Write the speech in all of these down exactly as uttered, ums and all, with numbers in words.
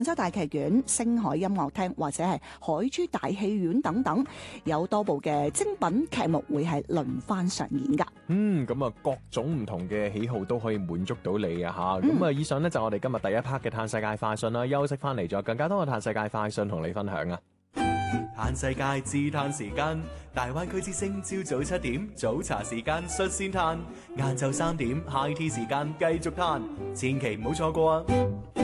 廣州大劇院、星海音樂廳或者係海珠大戲院等等，有多部嘅精品劇目會係輪番上演噶。 嗯，咁啊，各種唔同嘅喜好都可以滿足到你啊吓。咁啊、嗯，以上呢就我哋今日第一 part 嘅嘆世界快訊啦。休息翻嚟，仲有更加多嘅嘆世界快訊同你分享啊。 嘆世界自嘆時間，大灣區之聲朝早七點早茶時間率先嘆，晏晝三點 high tea 時間繼續嘆，千祈唔好錯過啊！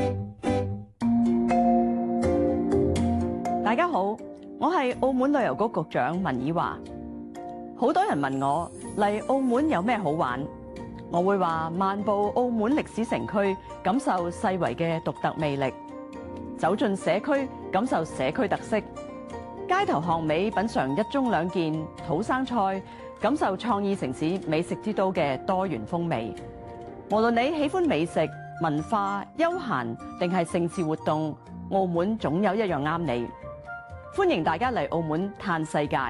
大家好，我係澳門旅遊局局長文以華。好多人問我嚟澳門有咩好玩，我會話漫步澳門歷史城區，感受世遺嘅獨特魅力；走進社區，感受社區特色；街頭巷尾品嚐一盅兩件土生菜，感受創意城市美食之都嘅多元風味。無論你喜歡美食、文化、休閒定係盛事活動，澳門總有一樣啱你。歡迎大家嚟澳門嘆世界。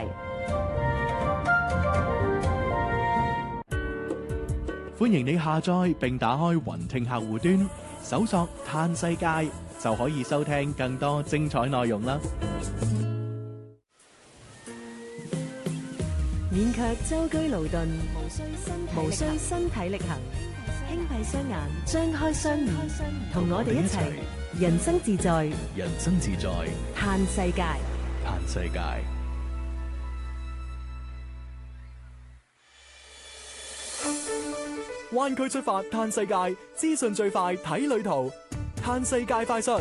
歡迎你下載並打開雲聽客戶端，搜索嘆世界就可以收聽更多精彩內容啦。 免卻舟車勞頓，無需身體力行，輕閉雙眼，張開雙耳，同我哋一齊人生自在， 人生自在， 嘆世界。 嘆世界。灣區出發嘆世界，資訊最快睇旅途，嘆世界快訊。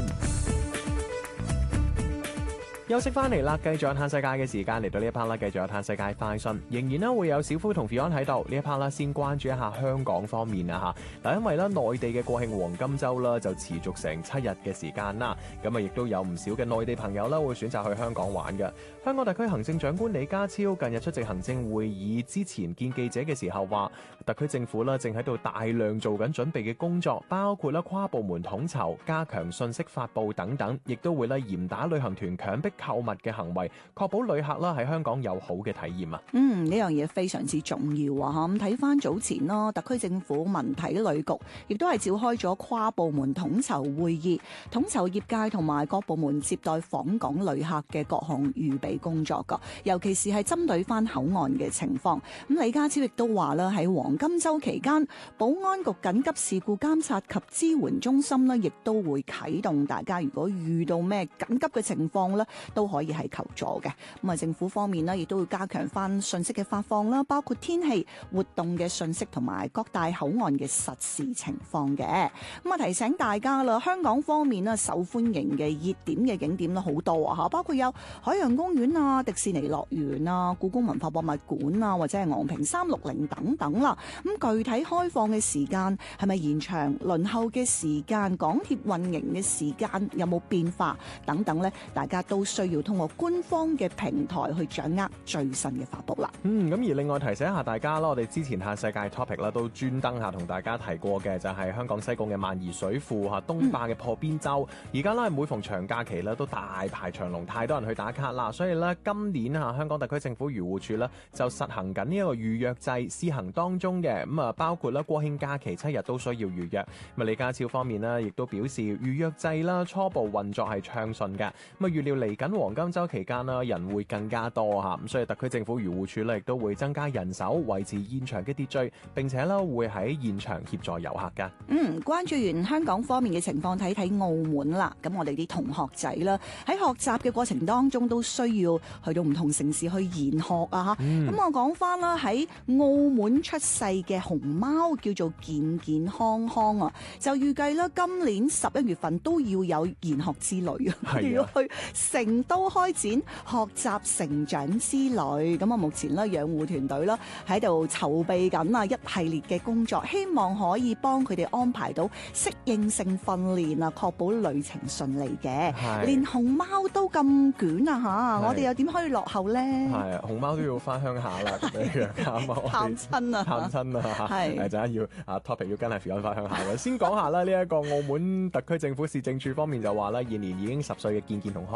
休息翻嚟啦，繼續有嘆世界嘅時間，嚟到呢一 part 啦，繼續有嘆世界快訊，仍然咧會有小夫同 Fion 喺度。呢一 part 啦，先關注一下香港方面啊嚇。嗱，因為咧內地嘅國慶黃金週啦，就持續成七日嘅時間啦，咁啊亦都有唔少嘅內地朋友啦會選擇去香港玩嘅。香港特區行政長官李家超近日出席行政會議之前見記者嘅時候話，特區政府啦正喺度大量做緊準備嘅工作，包括咧跨部門統籌、加強信息發布等等，亦都會咧嚴打旅行團強迫購物嘅行為，確保旅客啦喺香港有好嘅體驗啊！ 嗯，呢樣嘢非常之重要啊！嚇咁睇翻早前啦，特區政府文體旅局亦都係召開咗跨部門統籌會議，統籌業界同埋各部門接待訪港旅客嘅各項預備工作㗎，尤其是係針對翻口岸嘅情況。咁李家超亦都話啦，喺黃金週期間，保安局緊急事故監察及支援中心呢亦都會啟動，大家如果遇到咩緊急嘅情況呢，都可以係求助嘅。咁啊，政府方面呢亦都會加強翻信息嘅發放啦，包括天氣、活動嘅信息同埋各大口岸嘅實時情況嘅。咁啊，提醒大家啦，香港方面呢受歡迎嘅熱點嘅景點都好多啊嚇，包括有海洋公園啊、迪士尼樂園啊、故宮文化博物館啊，或者係昂坪三六零等等啦。咁具體開放嘅時間係咪延長？輪候嘅時間、港鐵運營嘅時間有冇變化等等呢？大家都需要通過官方嘅平台去掌握最新嘅發布啦。 嗯，咁而另外提醒一下大家啦，我哋之前嘆世界 topic 啦，都專登下同大家提過嘅就係香港西貢嘅萬宜水庫嚇東壩嘅破邊洲，而家咧每逢長假期咧都大排長龍，太多人去打卡啦，所以咧今年嚇香港特區政府漁護署咧就實行緊呢一個預約制試行當中嘅，咁啊包括咧國慶假期七日都需要預約。咁啊李家超方面呢亦都表示預約制啦初步運作係暢順嘅，咁啊預料嚟緊黃金週期間啦人會更加多嚇，咁所以特區政府漁護署咧亦都會增加人手維持現場嘅秩序，並且咧會喺現場協助遊客㗎。 嗯，關注完香港方面嘅情況，睇睇澳門啦。咁我哋啲同學仔啦，喺學習嘅過程當中都需要去到唔同城市去研學啊嚇。咁、嗯、我講翻啦，喺澳門出世嘅熊貓叫做健健康康啊，就預計啦今年十一月份都要有研學之旅啊，要去成都開展學習成長之旅。咁啊，目前咧養護團隊啦喺度籌備緊啊一系列嘅工作，希望可以幫佢哋安排到適應性訓練啊，確保旅程順利嘅。連熊貓都咁捲啊嚇，我哋又點可以落後咧？ 係熊貓都要翻鄉下啦，咁樣探親啊， 探親啊，係陣間要啊 topic 要跟係 Fion 翻鄉下嘅。先講下啦，呢一個澳門特區政府市政處方面就話咧，現年已經十歲嘅健健同康康啦，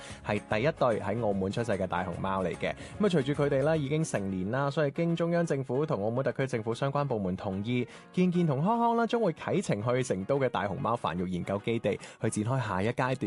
係第一對喺澳門出世嘅大熊貓嚟嘅。咁啊，隨住佢哋咧已經成年啦，所以經中央政府同澳門特區政府相關部門同意，健健同康康啦將會啟程去成都嘅大熊貓繁育研究基地去展開下一階段